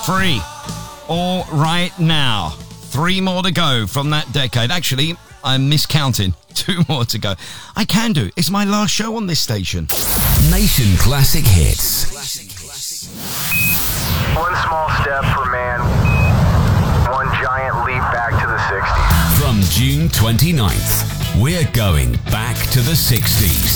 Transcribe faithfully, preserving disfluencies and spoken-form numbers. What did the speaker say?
Free. All right now. Three more to go from that decade. Actually, I'm miscounting. Two more to go. I can do. It's my last show on this station. Nation Classic Hits. One small step for man, one giant leap back to the sixties. From June twenty-ninth, we're going back to the sixties.